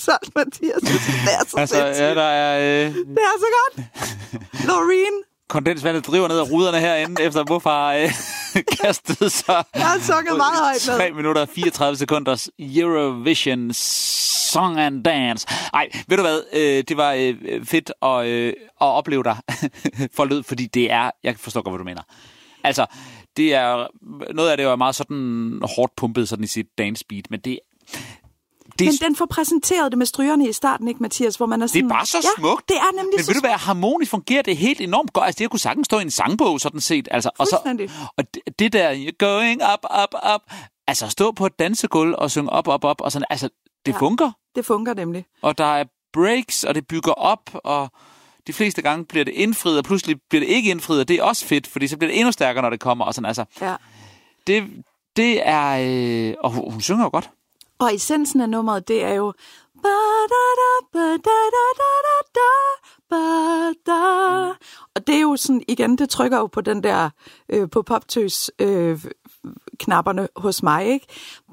solgt, Mathias. Det er så altså, sindssygt. ja, der er... Det er så godt. Loreen. Kondensvandet driver ned ad ruderne herinde, efter hvorfor kastede sig... Jeg har sunget meget højt med. 3 minutter og 34 sekunders Eurovision Song and Dance. Ej, ved du hvad? Det var fedt at opleve dig for lyd, fordi det er... Jeg forstår godt, hvad du mener. Altså, det er... Noget af det er meget sådan hårdt pumpet sådan i sit dance beat, men det... Men den får præsenteret det med strygerne i starten, ikke, Mathias? Hvor man er sådan, det er bare så smukt. Det er nemlig men ved du hvad, harmonisk fungerer det helt enormt godt. Altså, det kunne sagtens stå i en sangbog, sådan set. Altså, og det der, you're going up, up, up. Altså, stå på et dansegulv og synge op, op, op. Og sådan, altså, det fungerer. Det fungerer nemlig. Og der er breaks, og det bygger op, og de fleste gange bliver det indfriet, og pludselig bliver det ikke indfriet, og det er også fedt, fordi så bliver det endnu stærkere, når det kommer. Og sådan, altså, det er... og hun synger jo godt. Og essensen af nummeret, det er jo... Og det er jo sådan, igen, det trykker jo på den der, på poptøs knapperne hos mig, ikke?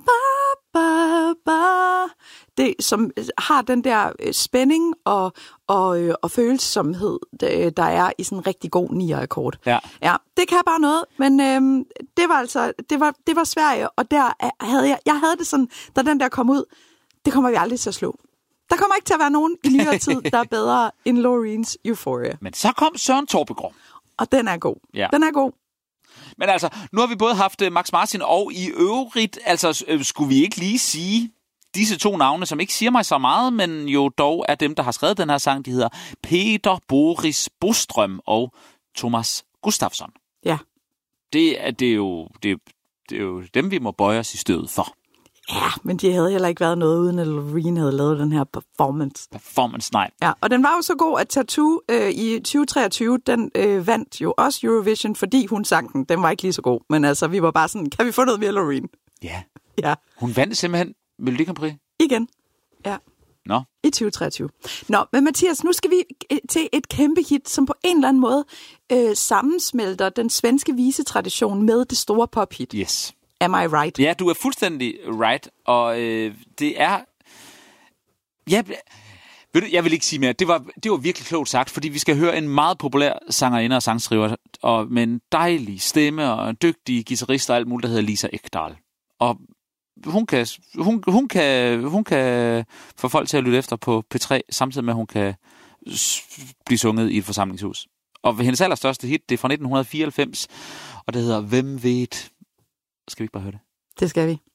Det, som har den der spænding og følsomhed, der er i sådan en rigtig god 9'er-akkord. Ja, det kan bare noget, men det var altså, det var Sverige, og der havde jeg havde det sådan, da den der kom ud, det kommer vi aldrig til at slå. Der kommer ikke til at være nogen i nyere tid, der er bedre end Loreens Euphoria. Men så kom Søren Torpegaard. Og den er god. Ja. Den er god. Men altså, nu har vi både haft Max Martin, og i øvrigt, altså, skulle vi ikke lige sige disse to navne, som ikke siger mig så meget, men jo dog er dem, der har skrevet den her sang, de hedder Peter Boris Bostrøm og Thomas Gustafsson. Ja. Det er jo dem, vi må bøje os i stødet for. Ja, men de havde heller ikke været noget, uden at Loreen havde lavet den her performance. Nej. Ja, og den var jo så god, at Tattoo i 2023, den vandt jo også Eurovision, fordi hun sang den. Den var ikke lige så god, men altså, vi var bare sådan, kan vi få noget mere Loreen? Ja. Hun vandt simpelthen Melodi Grand Prix? Igen. Ja. Nå. I 2023. Nå, men Mathias, nu skal vi til et kæmpe hit, som på en eller anden måde sammensmelter den svenske visetradition med det store pophit. Yes. Am I right? Ja, du er fuldstændig right, og det er... Ja, ved du, jeg vil ikke sige mere. Det var virkelig klogt sagt, fordi vi skal høre en meget populær sangerinde og sangskriver, og med en dejlig stemme og en dygtig guitarist og alt muligt, der hedder Lisa Ekdahl. Og hun kan få folk til at lytte efter på P3, samtidig med, at hun kan blive sunget i et forsamlingshus. Og hendes allerstørste hit, det er fra 1994, og det hedder Hvem ved... Skal vi ikke bare høre det? Det skal vi.